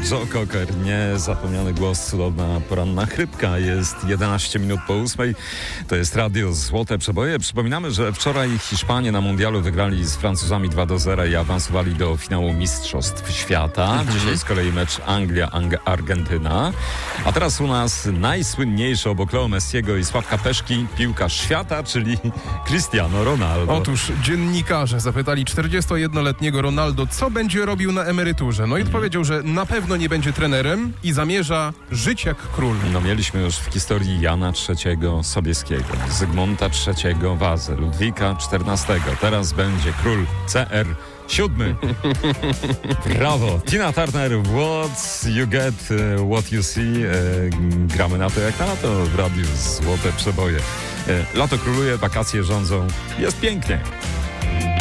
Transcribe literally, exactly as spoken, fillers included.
Joe Cocker, niezapomniany głos, cudowna poranna chrypka. Jest jedenaście minut po ósmej. To jest Radio Złote Przeboje. Przypominamy, że wczoraj Hiszpanie na mundialu wygrali z Francuzami dwa do zera i awansowali do finału Mistrzostw Świata. Mhm. Dzisiaj z kolei mecz Anglia-Argentyna. A teraz u nas najsłynniejszy obok Leo Messiego i Sławka Peszki piłkarz świata, czyli Cristiano Ronaldo. Otóż dziennikarze zapytali czterdziestojednoletniego Ronaldo, co będzie robił na emeryturze. No i odpowiedział, że na pewno nie będzie trenerem i zamierza żyć jak król. No mieliśmy już w historii Jana trzeciego Sobieskiego, Zygmunta trzeciego Wazę, Ludwika czternastego. Teraz będzie król C R siódmy. Brawo. Tina Turner, what you get, uh, what you see. E, gramy na to jak na to w Radiu Złote Przeboje. E, lato króluje, wakacje rządzą. Jest pięknie.